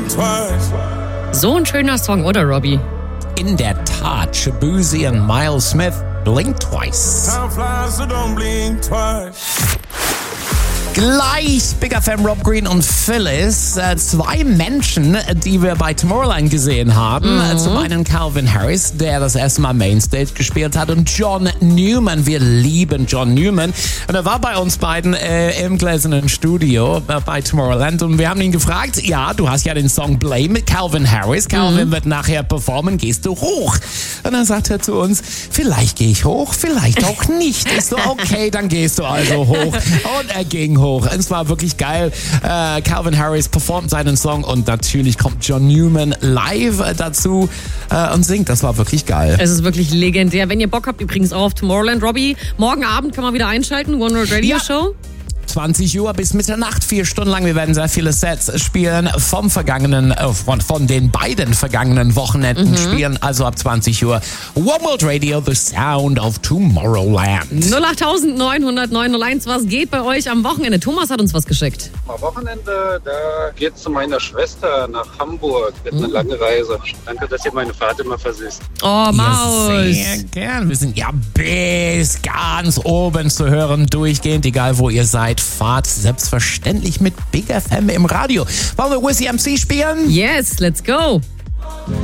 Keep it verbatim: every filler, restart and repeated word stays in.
So ein schöner Song, oder, Robbie? In der Tat, Shabuzi und Miles Smith, Blink Twice. Gleich Big F M, Rob Green und Phyllis. Äh, zwei Menschen, die wir bei Tomorrowland gesehen haben. Mhm. Zum einen Calvin Harris, der das erste Mal Mainstage gespielt hat, und John Newman. Wir lieben John Newman. Und er war bei uns beiden äh, im gläsernen Studio äh, bei Tomorrowland, und wir haben ihn gefragt, ja, du hast ja den Song Blame mit Calvin Harris. Calvin mhm. wird nachher performen, gehst du hoch? Und dann sagt er zu uns, vielleicht gehe ich hoch, vielleicht auch nicht. Ist so, okay, dann gehst du also hoch. Und er ging hoch. Es war wirklich geil. Äh, Calvin Harris performt seinen Song, und natürlich kommt John Newman live äh, dazu äh, und singt. Das war wirklich geil. Es ist wirklich legendär. Wenn ihr Bock habt, übrigens auch auf Tomorrowland. Robbie, morgen Abend kann man wieder einschalten. One World Radio ja. Show. zwanzig Uhr bis Mitternacht, vier Stunden lang. Wir werden sehr viele Sets spielen vom vergangenen, äh, von, von den beiden vergangenen Wochenenden mhm. spielen. Also ab zwanzig Uhr. One World Radio, the sound of Tomorrowland. null acht neun null neun null eins, was geht bei euch am Wochenende? Thomas hat uns was geschickt. Am Wochenende, da geht's zu meiner Schwester nach Hamburg. Wird eine mhm. lange Reise. Danke, dass ihr meine Fahrt immer versüßt. Oh, Maus. Ja, sehr gern. Wir sind ja bis ganz oben zu hören, durchgehend, egal wo ihr seid. Fahrt selbstverständlich mit Big F M im Radio. Wollen wir Wizzy M C spielen? Yes, let's go.